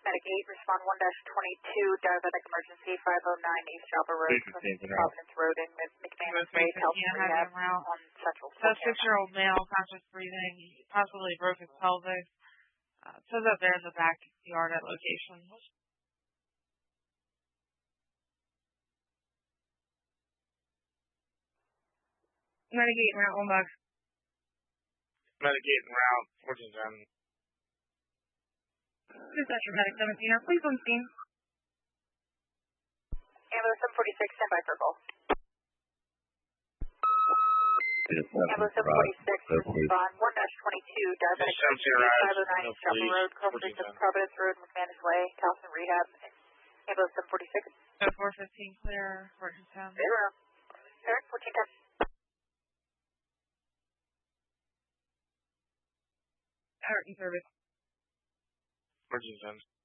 Medic 8, respond 1-22, diabetic emergency, 509 East Joppa Road, Providence Road, in McManus Way, Calcium Rehab on Central. So 6-year-old male, conscious breathing, possibly broke his pelvis. It says up there in the backyard at location. Medic 8, route 1 box. Medic 8 and route 1410. Dispatch for Medic 17, please on scene. Ambulance 746, stand by for call. Ambulance 746, respond 1-22, diabetic emergency, 509 East Joppa Road, Providence Road, McManus Way, Calcium Rehab. Ambulance 746. 415 clear, 1410. Eric, 1410. Alright, in service. 1410.